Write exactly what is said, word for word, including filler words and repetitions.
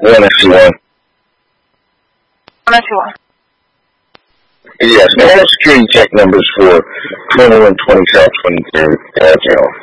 one S one. one S one. Yes, all security check numbers for twenty-one twenty South twenty-third Avenue.